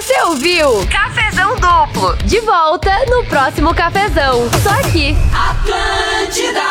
Você ouviu Cafezão Duplo. De volta no próximo Cafezão. Só aqui. Atlântida.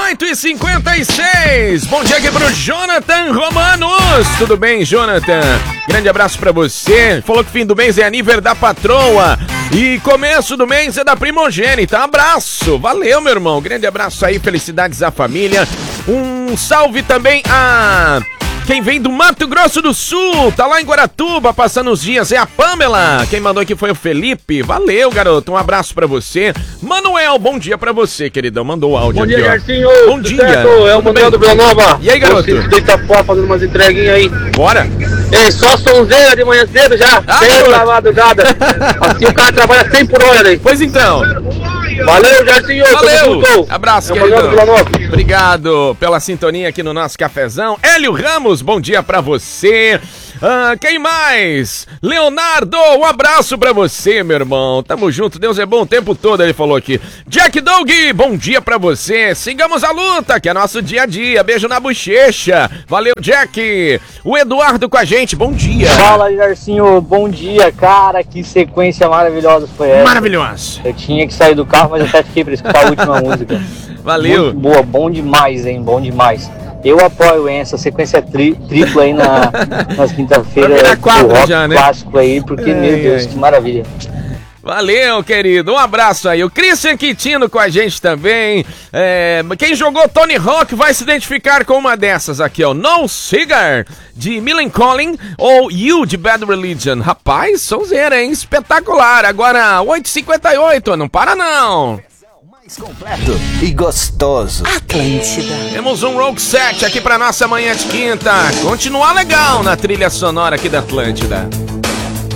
8h56. Bom dia aqui pro Jonathan Romanos. Tudo bem, Jonathan? Grande abraço pra você. Falou que fim do mês é aniversário da patroa e começo do mês é da primogênita. Abraço. Valeu, meu irmão. Grande abraço aí. Felicidades à família. Um salve também a... quem vem do Mato Grosso do Sul, tá lá em Guaratuba, passando os dias, é a Pamela. Quem mandou aqui foi o Felipe. Valeu, garoto, um abraço pra você. Manuel, bom dia pra você, queridão. Mandou o áudio aqui, Bom dia, ó. Garcinho. Bom dia. Certo? É o Manuel do Vila Nova. E aí, garoto? Vocês de Itapuá fazendo umas entreguinhas aí. Bora. É só sonzeira de manhã cedo já, cedo da madrugada. Assim o cara trabalha 100 por hora aí. Pois então. Valeu, Garcinho. Valeu. Abraço, é o Manuel do Vila queridão. Nova. Obrigado pela sintonia aqui no nosso cafezão. Hélio Ramos, bom dia pra você. Quem mais? Leonardo, um abraço pra você, meu irmão. Tamo junto, Deus é bom o tempo todo, ele falou aqui. Jack Doug, bom dia pra você. Sigamos a luta, que é nosso dia a dia. Beijo na bochecha. Valeu, Jack. O Eduardo com a gente, bom dia. Fala, Garcinho, bom dia, cara. Que sequência maravilhosa foi essa. Maravilhoso. Eu tinha que sair do carro, mas até fiquei pra escutar a última música. Valeu. Muito boa, bom demais, hein, bom demais. Eu apoio, hein, essa sequência tripla aí nas quinta-feiras do rock já, né? clássico aí, porque, meu Deus, que maravilha. Valeu, querido. Um abraço aí. O Christian Quintino com a gente também. Quem jogou Tony Hawk vai se identificar com uma dessas aqui, ó. No Cigar, de Millencolin, ou You, de Bad Religion. Rapaz, sonzeira, hein? Espetacular. Agora, 8h58. Não para, não. Mais completo e gostoso. Atlântida. Temos um Rock Set aqui pra nossa manhã de quinta. Continuar legal na trilha sonora aqui da Atlântida.